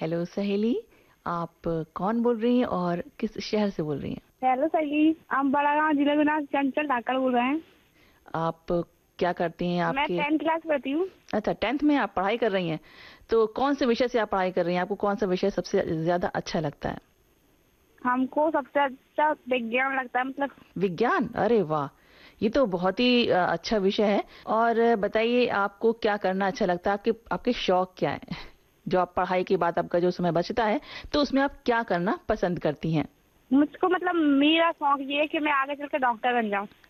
Hello सहेली, आप कौन बोल रही हैं और किस शहर से बोल रही हैं? हेलो सही। हम बड़ा गांव जिला गुना चंचल ढाकड़ बोल रहे हैं। आप क्या करती हैं मैं आपके? 10th क्लास पढ़ती हूँ। अच्छा, 10th में आप पढ़ाई कर रही हैं। तो कौन से विषय से आप पढ़ाई कर रही हैं? आपको कौन सा विषय सबसे ज्यादा अच्छा लगता है? हमको सबसे अच्छा विज्ञान लगता है, मतलब। विज्ञान? अरे वाह, ये तो बहुत ही अच्छा विषय है। और बताइए, आपको क्या करना अच्छा लगता है? आपके आपके शौक क्या है? जो आप पढ़ाई के बाद आपका जो समय बचता है, तो उसमें आप क्या करना पसंद करती हैं? मुझको मतलब मेरा शौक ये है कि मैं आगे चल के डॉक्टर बन जाऊँ।